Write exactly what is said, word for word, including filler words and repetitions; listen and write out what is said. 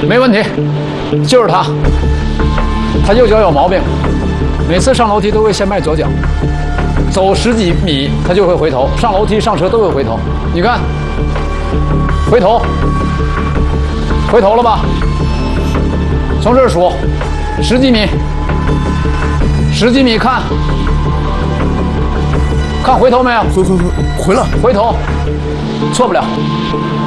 没问题，就是他。他右脚有毛病，每次上楼梯都会先迈左脚，走十几米他就会回头，上楼梯上车都会回头。你看，回头，回头了吧？从这儿数，十几米，十几米看，看回头没有？ 回回回回了， 回头，错不了。